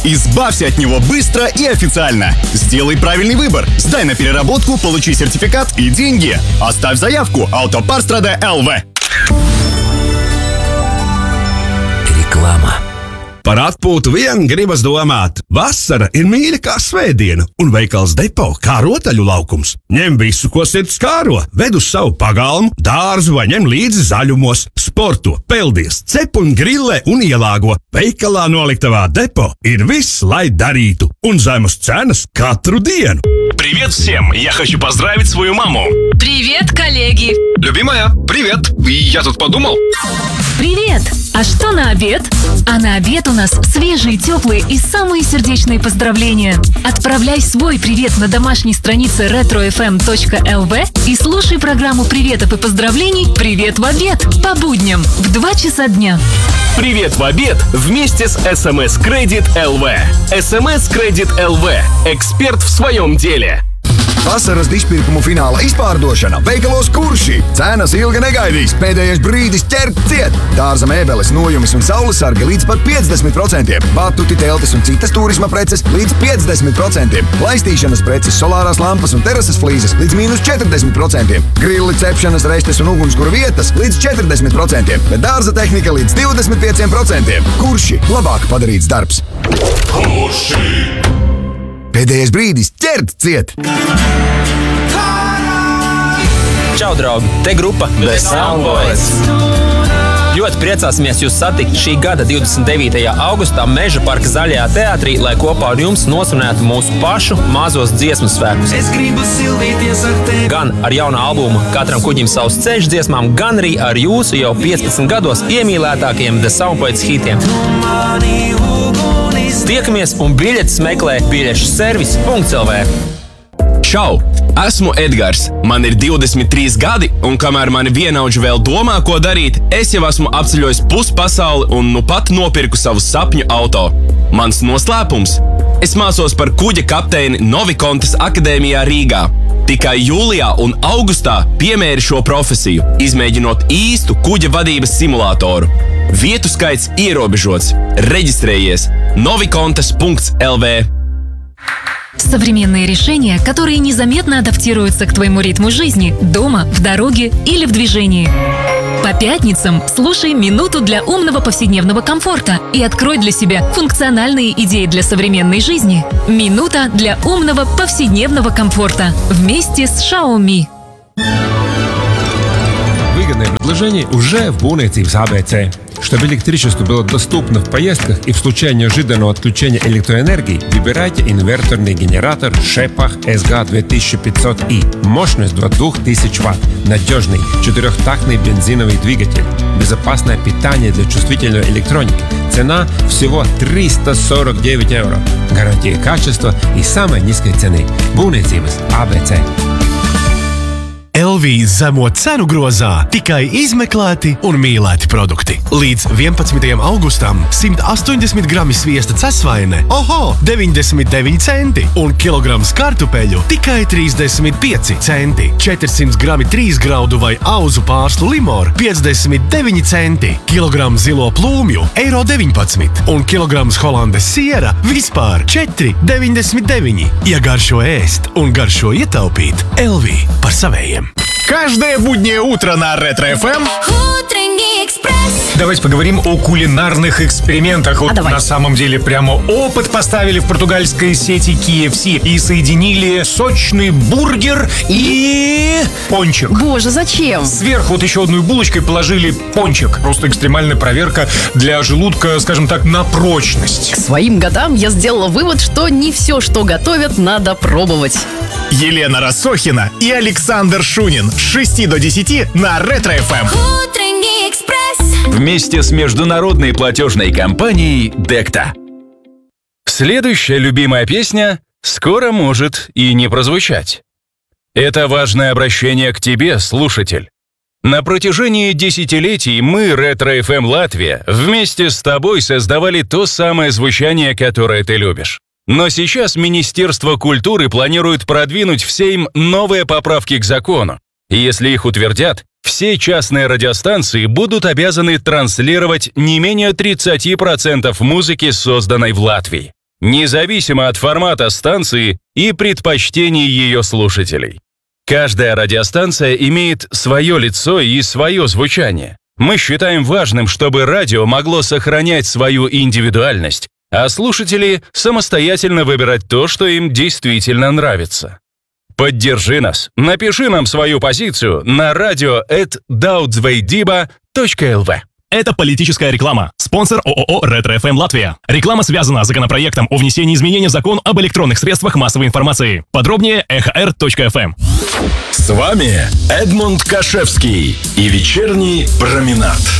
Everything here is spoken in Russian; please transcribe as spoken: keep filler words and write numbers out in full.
Избавься от него быстро и официально. Сделай правильный выбор. Сдай на переработку, получи сертификат и деньги. Оставь заявку. Autopārstrāde точка эл ви. Reklāma. Par atpūtu vien gribas domāt. Vasara ir mīļa kā svētdiena, un veikals Depo kā rotaļu laukums. Ņem visu, ko sirds kāro, ved uz savu pagalmu, dārzu vai ņem līdzi zaļumos, sporto, peldies, cep un grillē un ielāgo. Veikalā noliktavā Depo ir viss, lai darītu, un zemes cenas katru dienu. Привет всем! Я хочу поздравить свою маму. Привет, коллеги! Любимая, привет! Я тут подумал. Привет! А что на обед? А на обед у нас свежие, теплые и самые сердечные поздравления. Отправляй свой привет на домашней странице ретро эф эм точка эл ви и слушай программу приветов и поздравлений «Привет в обед» по будням в два часа дня. Привет в обед вместе с эс эм эс Credit эл ви. эс эм эс Credit эл ви. Эксперт в своем деле. Vasaras izpirkumu fināla izpārdošana veikalos Kurši. Cenas ilgi negaidīs, pēdējais brīdis ķert ciet. Dārza mēbeles, nojumis un saulesargi līdz pat piecdesmit procentiem. Batuti, teltis un citas turisma preces līdz piecdesmit procentiem. Laistīšanas preces, solārās lampas un terases flīzes līdz mīnus četrdesmit procentiem. Grilli, cepšanas restes un ugunskura vietas līdz četrdesmit procentiem. Bet dārza tehnika līdz divdesmit pieciem procentiem. Kurši labāk padarīts darbs. Kurši! Pēdējais brīdis ķert ciet! Čau, draugi! Te grupa The Soundboys. Ļoti priecāsimies jūs satikt šī gada divdesmit devītajā augustā Meža parka Zaļajā teātrī, lai kopā ar jums nosvinētu mūsu pašu mazos dziesmu svētkus. Gan ar jaunu albumu Katram kuģim savs ceļš dziesmām, gan arī ar jūsu jau piecpadsmit gados iemīlētākajiem The Soundboys hitiem. Tiekamies un biļetes meklē biļešu servis punkts el vē. Čau! Esmu Edgars. Man ir divdesmit trīs gadi, un kamēr mani vienaudži vēl domā, ko darīt, es jau esmu apceļojis pusi pasauli un nu pat nopirku savu sapņu auto. Mans noslēpums? Es mācos par kuģa kapteini Novikontas akadēmijā Rīgā. Tikai jūlijā un augustā piemēri šo profesiju, izmēģinot īstu kuģa vadības simulātoru. Vietu skaits ierobežots. Reģistrējies novikontas punkts el vē. Современные решения, которые незаметно адаптируются к твоему ритму жизни, дома, в дороге или в движении. По пятницам слушай «Минуту для умного повседневного комфорта» и открой для себя функциональные идеи для современной жизни. «Минута для умного повседневного комфорта» вместе с Xiaomi. Выгодное предложение уже в būvniecības а бэ цэ. Чтобы электричество было доступно в поездках и в случае неожиданного отключения электроэнергии, выбирайте инверторный генератор Шепах эс гэ две тысячи пятьсот и. Мощность до двух тысяч ватт. Надежный четырехтактный бензиновый двигатель. Безопасное питание для чувствительной электроники. Цена всего триста сорок девять евро. Гарантия качества и самой низкой цены. būvniecības а бэ цэ. эл ви zemo cenu grozā tikai izmeklēti un mīlēti produkti. Līdz vienpadsmitajam augustam simt astoņdesmit grami sviesta cesvaine, oho, deviņdesmit deviņi centi, un kilograms kartupeļu tikai trīsdesmit pieci centi. četrsimt grami trīsgraudu vai auzu pārslu limor, piecdesmit deviņi centi, kilograms zilo plūmju, eiro deviņpadsmit, un kilograms holandes siera vispār četri deviņdesmit deviņi. Ja garšo ēst un garšo ietaupīt, эл ви par savējiem. Каждое буднее утро на Ретро эф эм. Утренний экспресс. Давайте поговорим о кулинарных экспериментах. Вот а на самом деле прямо опыт поставили в португальской сети кей эф си и соединили сочный бургер и пончик. Боже, зачем? Сверху вот еще одной булочкой положили пончик. Просто экстремальная проверка для желудка, скажем так, на прочность. К своим годам я сделала вывод, что не все, что готовят, надо пробовать. Елена Рассохина и Александр Шунин с шести до десяти на Ретро эф эм. Утренний экспресс. Вместе с международной платежной компанией Декта. Следующая любимая песня скоро может и не прозвучать. Это важное обращение к тебе, слушатель. На протяжении десятилетий мы, Ретро эф эм Латвия, вместе с тобой создавали то самое звучание, которое ты любишь. Но сейчас Министерство культуры планирует продвинуть в Сейм новые поправки к закону. И если их утвердят, все частные радиостанции будут обязаны транслировать не менее тридцать процентов музыки, созданной в Латвии. независимо от формата станции и предпочтений ее слушателей. Каждая радиостанция имеет свое лицо и свое звучание. Мы считаем важным, чтобы радио могло сохранять свою индивидуальность, а слушатели самостоятельно выбирать то, что им действительно нравится. Поддержи нас, напиши нам свою позицию на радио эт даудзвейдиба точка эл ви. Это политическая реклама. Спонсор ООО «Ретро-эф эм Латвия». Реклама связана с законопроектом о внесении изменений в закон об электронных средствах массовой информации. Подробнее эхо эр точка эф эм. С вами Эдмунд Кашевский и вечерний променад.